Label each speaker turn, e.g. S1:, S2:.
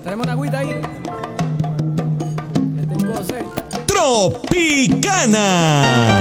S1: Tenemos una agüita ahí. Que tengo sed.
S2: Tropicana.